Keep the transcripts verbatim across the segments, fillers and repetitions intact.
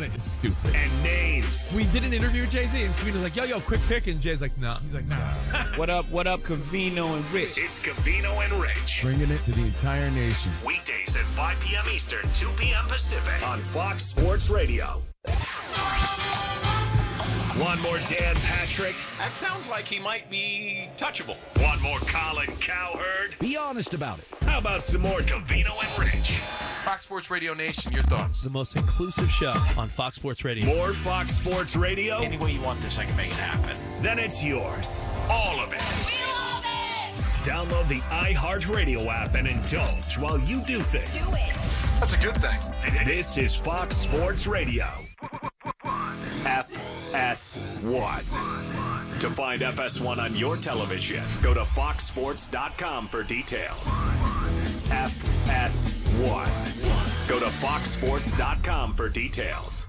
about it is stupid. And names. We did an interview with Jay-Z, and Cavino was like, yo, yo, quick pick. And Jay's like, no. He's like, nah. What up, what up, Cavino and Rich? It's Cavino and Rich. Bringing it to the entire nation. Weekdays at five p.m. Eastern, two p.m. Pacific on Fox Sports Radio. One more Dan Patrick. That sounds like he might be touchable. One more Colin Cowherd. Be honest about it. How about some more Cavino and Rich? Fox Sports Radio Nation, your thoughts? The most inclusive show on Fox Sports Radio. More Fox Sports Radio? Any way you want this, I can make it happen. Then it's yours. All of it. We love it! Download the iHeartRadio app and indulge while you do things. Do it! That's a good thing. This is Fox Sports Radio. F S one. To find F S one on your television, go to fox sports dot com for details. F S one. Go to fox sports dot com for details.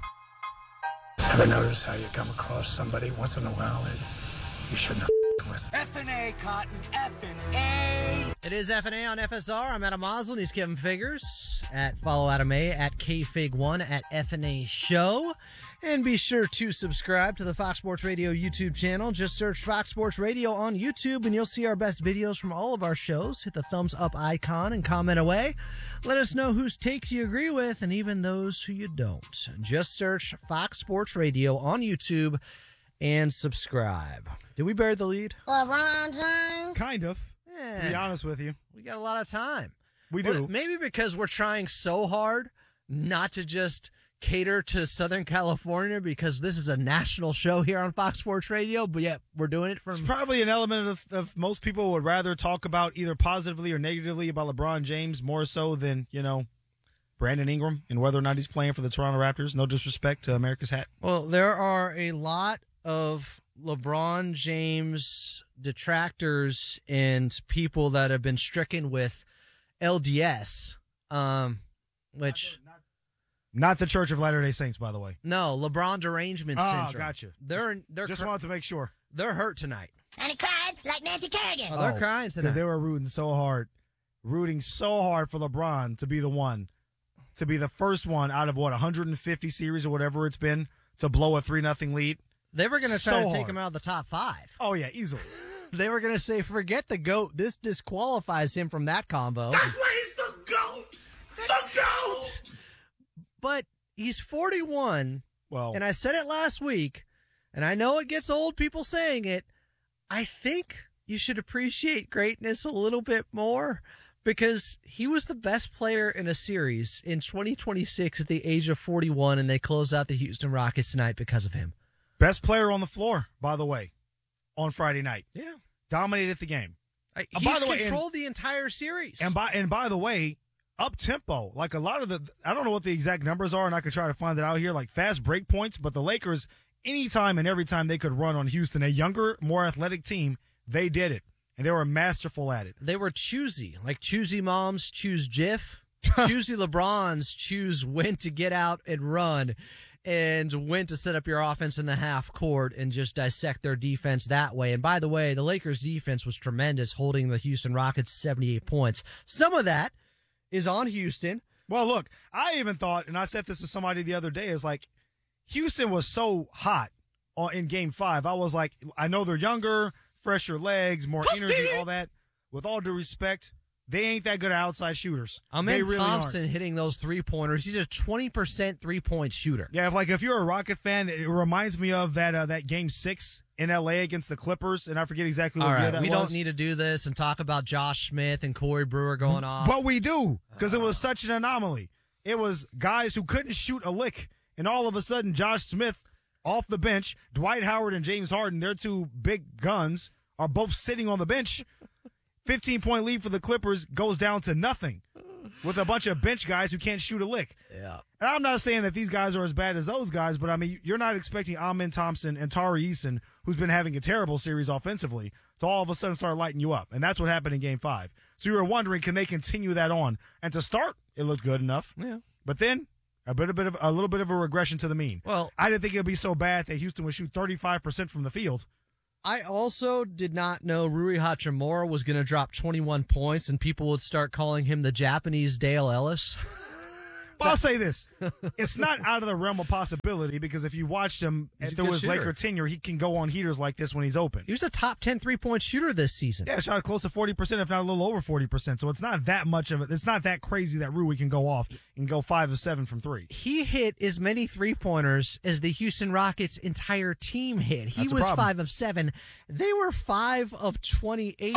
Ever notice how you come across somebody once in a while that you shouldn't have with? F and A, Cotton. F and A. It is F and A on F S R. I'm Adam Mosley. He's Kevin Figures. At follow Adam A. At K Fig one at F and A Show. And be sure to subscribe to the Fox Sports Radio YouTube channel. Just search Fox Sports Radio on YouTube and you'll see our best videos from all of our shows. Hit the thumbs up icon and comment away. Let us know whose takes you agree with and even those who you don't. Just search Fox Sports Radio on YouTube and subscribe. Did we bury the lead? LeBron James? Kind of, Yeah. to be honest with you. We got a lot of time. We Well, do. maybe because we're trying so hard not to just cater to Southern California because this is a national show here on Fox Sports Radio, but yet we're doing it from... It's probably an element of, of most people would rather talk about either positively or negatively about LeBron James more so than, you know, Brandon Ingram and whether or not he's playing for the Toronto Raptors. No disrespect to America's hat. Well, there are a lot of LeBron James detractors and people that have been stricken with L D S, um, which... Not the Church of Latter-day Saints, by the way. No, LeBron derangement syndrome. Oh, gotcha. They're they're Just cr- wanted to make sure. They're hurt tonight. And he cried like Nancy Kerrigan. Oh, they're crying tonight. Because they were rooting so hard, rooting so hard for LeBron to be the one, to be the first one out of, what, one hundred fifty series or whatever it's been, to blow a three nothing lead. They were going to try So to take hard. him out of the top five. Oh, yeah, easily. They were going to say, forget the GOAT. This disqualifies him from that combo. That's why he's the GOAT! The GOAT! But he's forty-one, Well, and I said it last week, and I know it gets old people saying it. I think you should appreciate greatness a little bit more because he was the best player in a series in twenty twenty-six at the age of forty-one, and they closed out the Houston Rockets tonight because of him. best player on the floor, by the way, on Friday night. Yeah. Dominated the game. I, Uh, he by the way, controlled the entire series. And by and by the way, up tempo. Like a lot of the, I don't know what the exact numbers are, and I could try to find it out here. Like fast break points, but the Lakers, anytime and every time they could run on Houston, a younger, more athletic team, they did it, and they were masterful at it. They were choosy, like choosy moms choose Jif, choosy LeBrons choose when to get out and run, and when to set up your offense in the half court and just dissect their defense that way. And by the way, the Lakers' defense was tremendous, holding the Houston Rockets seventy-eight points. Some of that is on Houston. Well, look, I even thought, and I said this to somebody the other day, is like Houston was so hot on- in Game Five. I was like, I know they're younger, fresher legs, more energy, all that. With all due respect, they ain't that good at outside shooters. Amen They really Thompson aren't. hitting those three pointers. He's a twenty percent three point shooter. Yeah, if, like if you're a Rocket fan, it reminds me of that uh, that Game Six in L A against the Clippers, and I forget exactly what All year right, that we was. don't need to do this and talk about Josh Smith and Corey Brewer going off. But we do, because it was such an anomaly. It was guys who couldn't shoot a lick, and all of a sudden, Josh Smith off the bench, Dwight Howard and James Harden, their two big guns, are both sitting on the bench. fifteen-point lead for the Clippers goes down to nothing with a bunch of bench guys who can't shoot a lick. Yeah. And I'm not saying that these guys are as bad as those guys, but I mean, you're not expecting Amen Thompson and Tari Eason, who's been having a terrible series offensively, to all of a sudden start lighting you up. And that's what happened in Game five. So you were wondering, can they continue that on? And to start, it looked good enough. Yeah. But then, a bit, a bit of a little bit of a regression to the mean. Well, I didn't think it would be so bad that Houston would shoot thirty-five percent from the field. I also did not know Rui Hachimura was going to drop twenty-one points and people would start calling him the Japanese Dale Ellis. Well, I'll say this. It's not out of the realm of possibility because if you watched him He's a through good his shooter. Laker tenure, he can go on heaters like this when he's open. He was a top ten three-point shooter this season. Yeah, shot close to forty percent, if not a little over forty percent. So it's not that much of it. It's not that crazy that Rui can go off and go five of seven from three. He hit as many three-pointers as the Houston Rockets' entire team hit. He That's a was problem. five of seven. They were five of twenty-eight.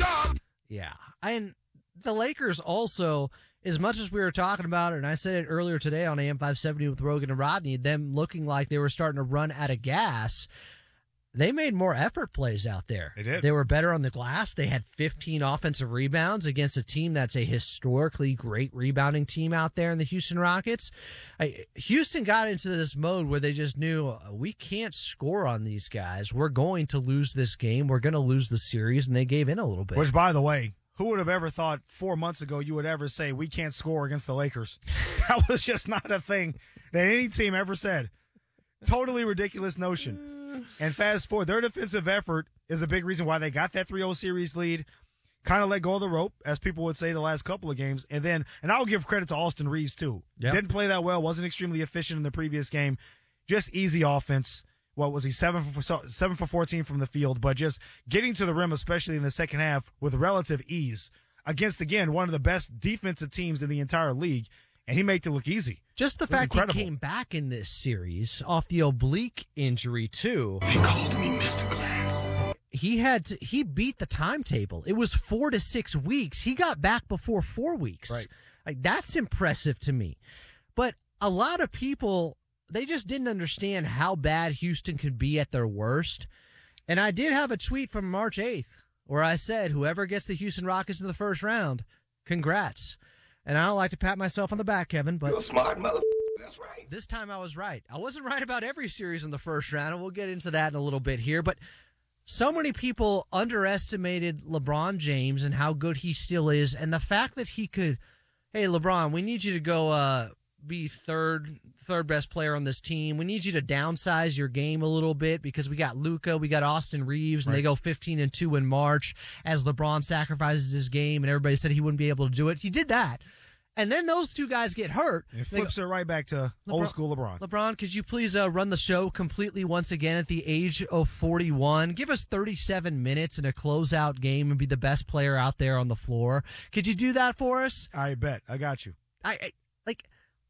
Yeah. And the Lakers also, as much as we were talking about it, and I said it earlier today on A M five seventy with Rogan and Rodney, them looking like they were starting to run out of gas, they made more effort plays out there. They did. They were better on the glass. They had fifteen offensive rebounds against a team that's a historically great rebounding team out there in the Houston Rockets. I, Houston got into this mode where they just knew uh, we can't score on these guys. We're going to lose this game. We're going to lose the series, and they gave in a little bit. Which, by the way, who would have ever thought four months ago you would ever say we can't score against the Lakers? That was just not a thing that any team ever said. Totally ridiculous notion. And fast forward, their defensive effort is a big reason why they got that three oh series lead. Kind of let go of the rope, as people would say the last couple of games. And then, and I'll give credit to Austin Reeves, too. Yep. Didn't play that well, wasn't extremely efficient in the previous game. Just easy offense. What was he, seven for, seven for fourteen from the field, but just getting to the rim, especially in the second half, with relative ease against, again, one of the best defensive teams in the entire league, and he made it look easy. Just the It was fact incredible. he came back in this series off the oblique injury, too. They called me Mister Glass. He had to, he beat the timetable. It was four to six weeks. He got back before four weeks. Right. Like, that's impressive to me. But a lot of people, they just didn't understand how bad Houston could be at their worst. And I did have a tweet from March eighth where I said, whoever gets the Houston Rockets in the first round, congrats. And I don't like to pat myself on the back, Kevin, but You're a smart mother. That's right. this time I was right. I wasn't right about every series in the first round, and we'll get into that in a little bit here. But so many people underestimated LeBron James and how good he still is, and the fact that he could, hey, LeBron, we need you to go uh, be third third best player on this team. We need you to downsize your game a little bit because we got Luka, we got Austin Reeves, and Right. they go fifteen and two in March as LeBron sacrifices his game, and everybody said he wouldn't be able to do it. He did that. And then those two guys get hurt. It They go, flips it right back to old school LeBron. LeBron, could you please uh, run the show completely once again at the age of forty-one? Give us thirty-seven minutes in a closeout game and be the best player out there on the floor. Could you do that for us? I bet. I got you. I, I like.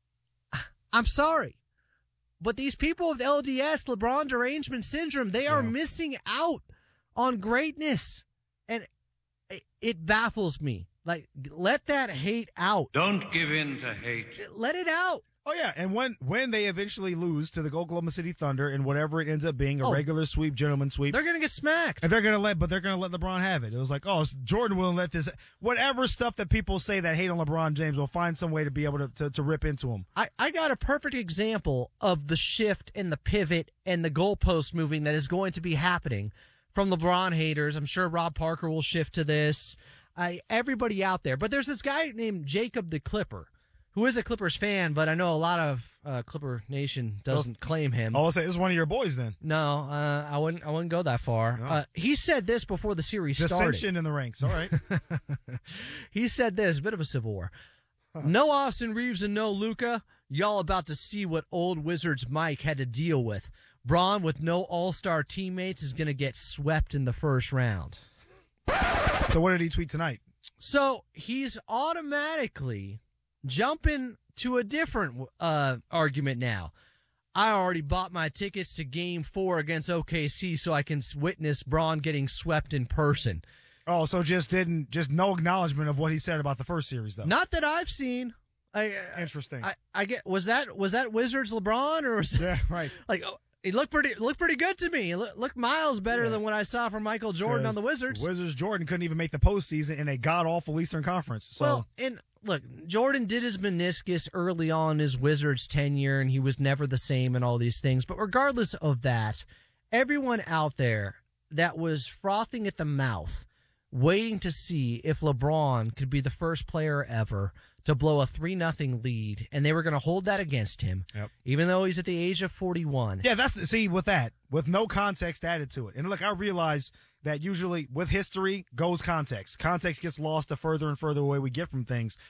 I'm sorry, but these people with L D S, LeBron derangement syndrome, they are Yeah. missing out on greatness, and it, it baffles me. Like, let that hate out. Don't give in to hate. Let it out. Oh, yeah. And when when they eventually lose to the Oklahoma City Thunder and whatever it ends up being, a Oh. regular sweep, gentleman sweep, They're gonna get smacked. and they're going to let, but they're going to let LeBron have it. It was like, oh, Jordan will let this, whatever stuff that people say that hate on LeBron James will find some way to be able to, to, to rip into him. I, I got a perfect example of the shift and the pivot and the goalpost moving that is going to be happening from LeBron haters. I'm sure Rob Parker will shift to this. I, everybody out there. But there's this guy named Jacob the Clipper, who is a Clippers fan, but I know a lot of uh, Clipper Nation doesn't claim him. I'll say this is one of your boys then. No, uh, I wouldn't. I wouldn't go that far. No. Uh, he said this before the series started. Dissension in the ranks. All right. He said this, a bit of a civil war. No Austin Reeves and no Luka. Y'all about to see what old Wizards Mike had to deal with. Braun with no all-star teammates is going to get swept in the first round. So what did he tweet tonight? So he's automatically jumping to a different uh, argument now. I already bought my tickets to game four against O K C so I can witness Braun getting swept in person. Oh, so just didn't, just no acknowledgement of what he said about the first series, though. Not that I've seen. I, Interesting. I, I get was that was that Wizards LeBron or was yeah, right. like oh, it looked pretty it looked pretty good to me. It looked, looked miles better Yeah. than what I saw from Michael Jordan on the Wizards. Wizards Jordan couldn't even make the postseason in a god awful Eastern Conference. So Well, and look, Jordan did his meniscus early on in his Wizards tenure, and he was never the same and all these things. But regardless of that, everyone out there that was frothing at the mouth, waiting to see if LeBron could be the first player ever to blow a three nothing lead, and they were going to hold that against him, Yep. even though he's at the age of forty-one. yeah, that's see with that with no context added to it. And look, I realize that usually with history goes context. Context gets lost the further and further away we get from things.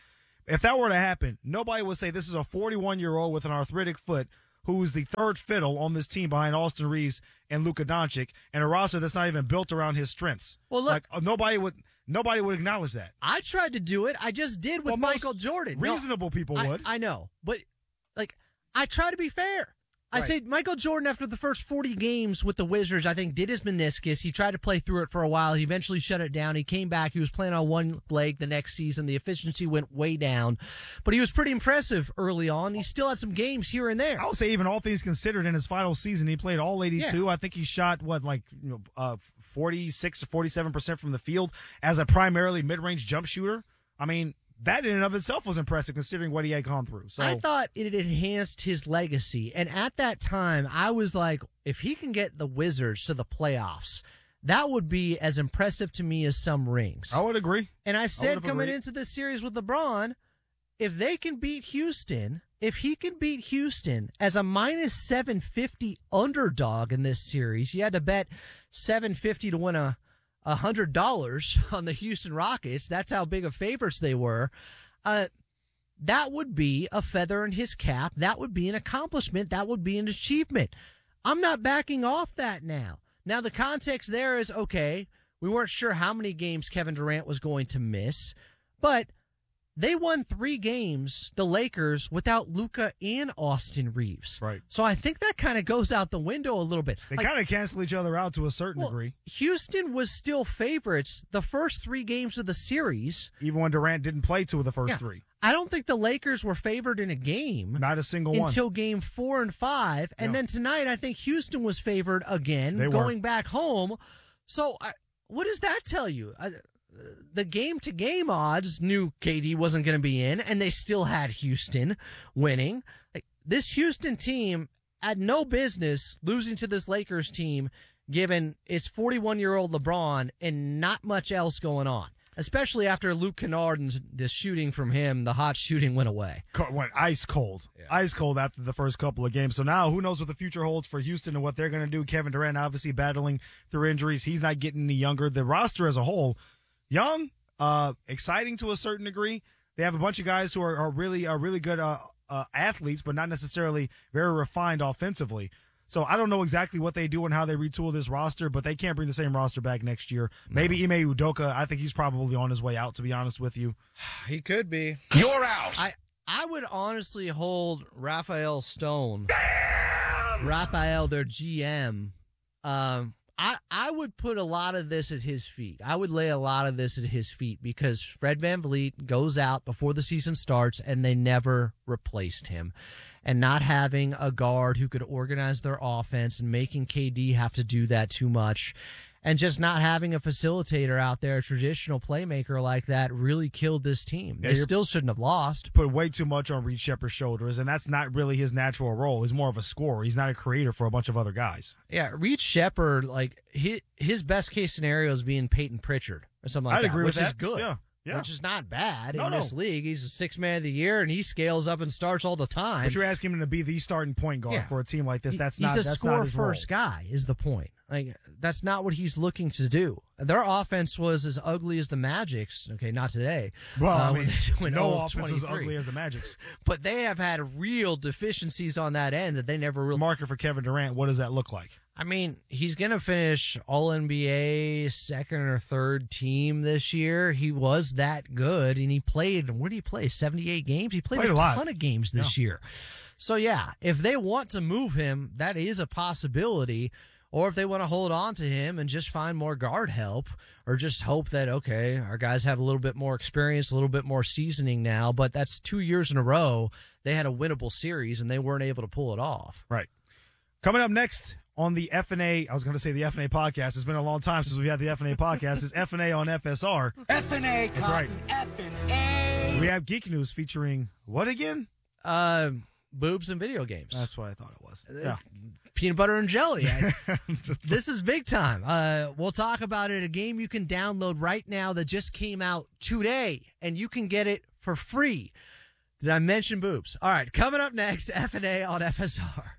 if that were to happen, nobody would say this is a forty-one-year-old with an arthritic foot who's the third fiddle on this team behind Austin Reeves and Luka Doncic, and a roster that's not even built around his strengths. Well, look, like uh, nobody would nobody would acknowledge that. I tried to do it. I just did with Well, most Michael Jordan. Reasonable no, people I, would. I know, but like I try to be fair. I Right. say Michael Jordan, after the first forty games with the Wizards, I think did his meniscus. He tried to play through it for a while. He eventually shut it down. He came back. He was playing on one leg the next season. The efficiency went way down, but he was pretty impressive early on. He still had some games here and there. I would say even all things considered, in his final season, he played all eighty-two. Yeah. I think he shot, what, like you know, uh, forty-six or forty-seven percent from the field as a primarily mid-range jump shooter. I mean, that in and of itself was impressive considering what he had gone through. So I thought it enhanced his legacy. And at that time, I was like, if he can get the Wizards to the playoffs, that would be as impressive to me as some rings. I would agree. And I said I coming agreed. into this series with LeBron, if they can beat Houston, if he can beat Houston as a minus seven fifty underdog in this series, you had to bet seven fifty to win a one hundred dollars on the Houston Rockets. That's how big of favorites they were. Uh, that would be a feather in his cap. That would be an accomplishment. That would be an achievement. I'm not backing off that now. Now, the context there is, okay, we weren't sure how many games Kevin Durant was going to miss, but they won three games, the Lakers, without Luka and Austin Reeves. Right. So I think that kind of goes out the window a little bit. They Like, kind of cancel each other out to a certain well, degree. Houston was still favorites the first three games of the series. Even when Durant didn't play two of the first Yeah. three. I don't think the Lakers were favored in a game. Not a single one. Until game four and five. And Yeah. then tonight, I think Houston was favored again, They were. going back home. So I, what does that tell you? I, the game-to-game odds knew K D wasn't going to be in, and they still had Houston winning. Like, this Houston team had no business losing to this Lakers team, given it's forty-one-year-old LeBron and not much else going on, especially after Luke Kennard and the shooting from him, the hot shooting went away. Co- went ice cold. Yeah. Ice cold after the first couple of games. So now who knows what the future holds for Houston and what they're going to do. Kevin Durant obviously battling through injuries. He's not getting any younger. The roster as a whole, young, uh, exciting to a certain degree. They have a bunch of guys who are, are really are really good uh, uh, athletes, but not necessarily very refined offensively. So I don't know exactly what they do and how they retool this roster, but they can't bring the same roster back next year. No. Maybe Ime Udoka. I think he's probably on his way out, to be honest with you. He could be. You're out. I I would honestly hold Raphael Stone, Damn! Raphael, their G M. Um, I I would put a lot of this at his feet. I would lay a lot of this at his feet because Fred VanVleet goes out before the season starts, and they never replaced him. And not having a guard who could organize their offense and making K D have to do that too much, and just not having a facilitator out there, a traditional playmaker like that, really killed this team. Yeah, they still shouldn't have lost. Put way too much on Reed Shepherd's shoulders, and that's not really his natural role. He's more of a scorer. He's not a creator for a bunch of other guys. Yeah, Reed Shepherd, like his, his best case scenario is being Peyton Pritchard or something like I'd that, agree which with is that. good. Yeah. Yeah. Which is not bad No, in no. this league. He's a six man of the year, and he scales up and starts all the time. But you're asking him to be the starting point guard Yeah. for a team like this. That's he's not. a that's score not his first role. guy. Is the point? Like that's not what he's looking to do. Their offense was as ugly as the Magic's. Okay, not today. Well, uh, I when mean, they went no oh offense was twenty-three. ugly as the Magic's. But they have had real deficiencies on that end that they never really. Market for Kevin Durant. What does that look like? I mean, he's going to finish All N B A second or third team this year. He was that good, and he played, where did he play? seventy-eight games? He played, Played a, a lot. ton of games this Yeah. year. So, yeah, if they want to move him, that is a possibility. Or if they want to hold on to him and just find more guard help, or just hope that, okay, our guys have a little bit more experience, a little bit more seasoning now, but that's two years in a row they had a winnable series, and they weren't able to pull it off. Right. Coming up next on the F and A, I was going to say the F and A podcast. It's been a long time since we've had the F and A podcast. It's F and A on F S R. F and A, That's right. F and A. We have Geek News featuring what again? Uh, boobs and video games. That's what I thought it was. Yeah. Peanut butter and jelly. I- Just- this is big time. Uh, we'll talk about it. A game you can download right now that just came out today, and you can get it for free. Did I mention boobs? All right, coming up next, F and A on F S R.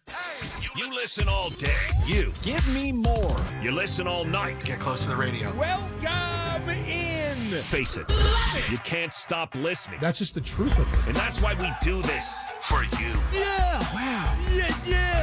You listen all day. You. Give me more. You listen all night. Get close to the radio. Welcome in. it. Face it, you can't stop listening. That's just the truth of it. And that's why we do this for you. Yeah. Wow. Yeah, yeah.